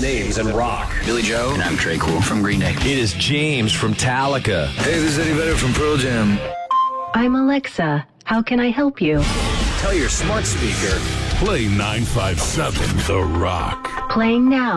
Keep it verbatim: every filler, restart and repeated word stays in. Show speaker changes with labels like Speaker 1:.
Speaker 1: names in rock.
Speaker 2: Billy Joe. And I'm Trey Cool from Green Day.
Speaker 3: It is James from Metallica.
Speaker 4: Hey, this is Eddie Vedder from Pearl Jam.
Speaker 5: I'm Alexa. How can I help you?
Speaker 1: Tell your smart speaker.
Speaker 6: Play nine five seven The Rock.
Speaker 5: Playing now.